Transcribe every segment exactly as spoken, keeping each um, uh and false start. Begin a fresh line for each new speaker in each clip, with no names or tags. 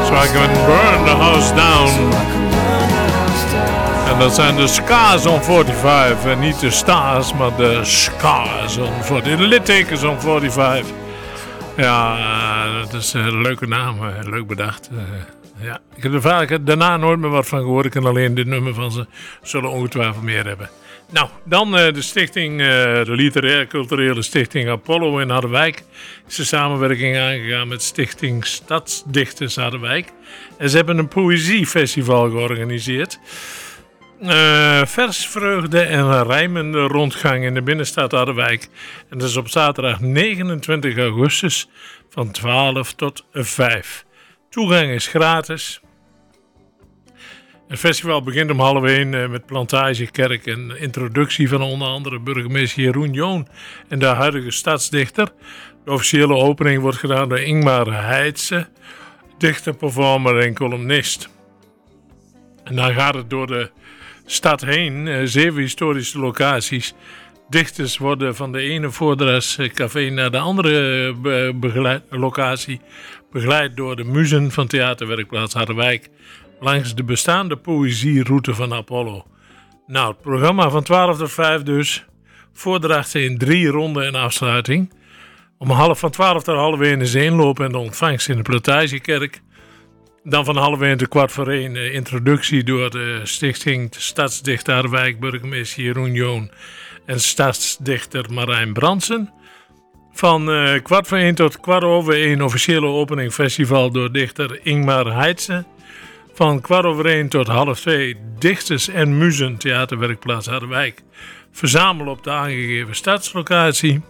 So I can burn the house down. En dat zijn de Scars on vijfenveertig. En niet de stars, maar de Scars on vijfenveertig. De littekens on vijfenveertig. Ja, dat is een leuke naam. Leuk bedacht. Ja, ik heb er vaak daarna nooit meer wat van gehoord. Ik kan alleen dit nummer van ze. Zullen ongetwijfeld meer hebben. Nou, dan uh, de stichting, uh, de literair culturele stichting Apollo in Harderwijk. Is een samenwerking aangegaan met stichting Stadsdichters Harderwijk. En ze hebben een poëziefestival georganiseerd. Uh, versvreugde en rijmende rondgang in de binnenstad Harderwijk. En dat is op zaterdag negenentwintig augustus van twaalf tot vijf. Toegang is gratis. Het festival begint om half één uh, met Plantagekerk en introductie van onder andere burgemeester Jeroen Joon en de huidige stadsdichter. De officiële opening wordt gedaan door Ingmar Heitse, dichter, performer en columnist. En dan gaat het door de stad heen, uh, zeven historische locaties. Dichters worden van de ene voordrachtscafé naar de andere be- begeleid, locatie begeleid door de muzen van Theaterwerkplaats Harderwijk langs de bestaande poëzieroute van Apollo. Nou, het programma van twaalf tot vijf dus. Voordrachten in drie ronden en afsluiting. Om half van twaalf tot half één is de inloop en de ontvangst in de Plantagekerk. Dan van half één tot kwart voor één de introductie door de stichting Stadsdichter Harderwijk, burgemeester Jeroen Joon en stadsdichter Marijn Brandsen. Van uh, kwart voor één tot kwart over één officiële opening festival door dichter Ingmar Heitse. Van kwart over één tot half twee dichters en muzen Theaterwerkplaats Harderwijk. Verzamelen op de aangegeven stadslocatie.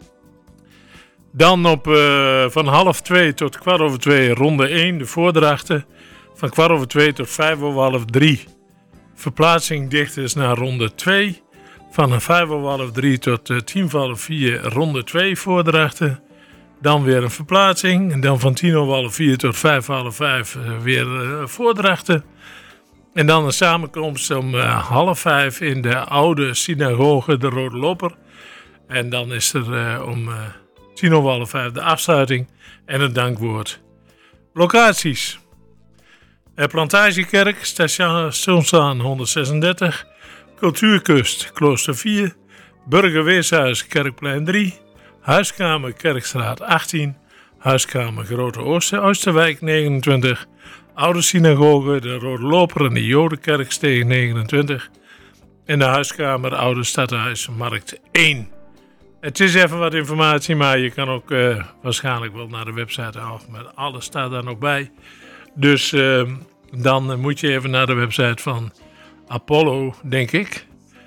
Dan op uh, van half twee tot kwart over twee ronde één de voordrachten. Van kwart over twee tot vijf over half drie verplaatsing dichters naar ronde twee. Van vijf over half drie tot uh, tien voor half vier ronde twee voordrachten. Dan weer een verplaatsing. En dan van tien over half vier tot vijf voor half vijf uh, weer uh, voordrachten. En dan een samenkomst om uh, half vijf in de oude synagoge de Rode Loper. En dan is er uh, om uh, tien over half vijf de afsluiting en het dankwoord. Locaties. Uh, Plantagekerk, Stationslaan honderdzesendertig. Cultuurkust, Klooster vier. Burgerweeshuis, Kerkplein drie. Huiskamer, Kerkstraat achttien. Huiskamer, Grote Ooster, Oosterwijk negenentwintig. Oude Synagoge, de Rode Loper en de Jodenkerksteeg negenentwintig. En de Huiskamer, Oude Stadhuis, Markt één. Het is even wat informatie, maar je kan ook uh, waarschijnlijk wel naar de website af. Met alles staat daar nog bij. Dus uh, dan uh, moet je even naar de website van Apollo, denk ik.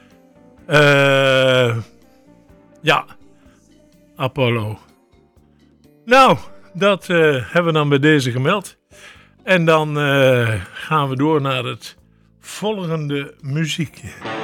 Uh, ja, Apollo. Nou, dat uh, hebben we dan bij deze gemeld. En dan uh, gaan we door naar het volgende muziekje.